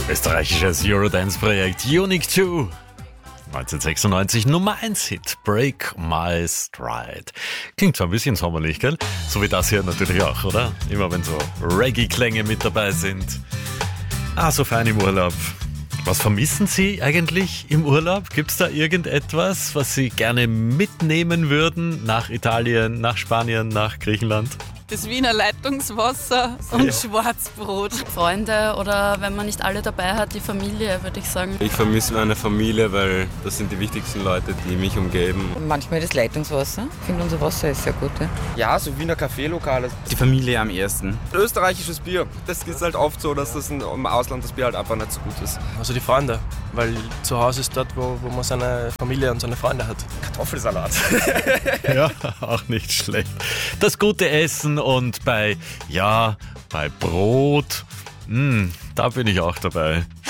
Österreichisches Eurodance-Projekt Unique 2. 1996 Nummer 1 Hit, Break My Stride. Klingt zwar ein bisschen sommerlich, gell? So wie das hier natürlich auch, oder? Immer wenn so Reggae-Klänge mit dabei sind. So fein im Urlaub. Was vermissen Sie eigentlich im Urlaub? Gibt es da irgendetwas, was Sie gerne mitnehmen würden nach Italien, nach Spanien, nach Griechenland? Das Wiener Leitungswasser und Schwarzbrot. Freunde oder wenn man nicht alle dabei hat, die Familie, würde ich sagen. Ich vermisse meine Familie, weil das sind die wichtigsten Leute, die mich umgeben. Manchmal das Leitungswasser. Ich finde, unser Wasser ist sehr gut. Ja, so Wiener Kaffeelokale. Die Familie am ersten. Österreichisches Bier. Das ist halt oft so, dass das im Ausland das Bier halt einfach nicht so gut ist. Also die Freunde, weil zu Hause ist dort, wo man seine Familie und seine Freunde hat. Kartoffelsalat. Ja, auch nicht schlecht. Das gute Essen und bei Brot, da bin ich auch dabei.